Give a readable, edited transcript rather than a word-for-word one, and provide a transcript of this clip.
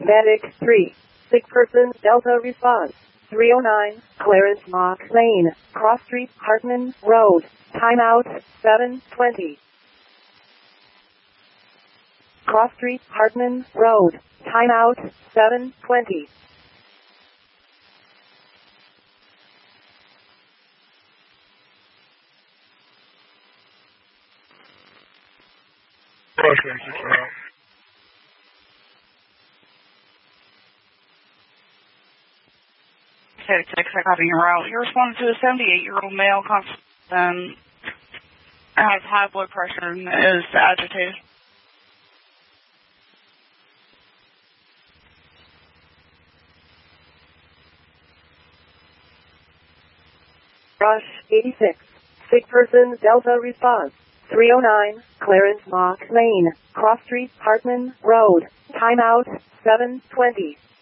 Medic 3. Sick person, Delta response. 309, Clarence Mock Lane, Cross Street, Hartman Road. Timeout, 7:20. Cross Street, Hartman Road. Timeout, 7:20. Crossway 6 out. Okay, take a copy your route. You responded to a 78-year-old male has high blood pressure and is agitated. Rush 86. Sick person, Delta response. 309, Clarence Mock Lane, Cross Street, Hartman Road. Timeout, 7:20.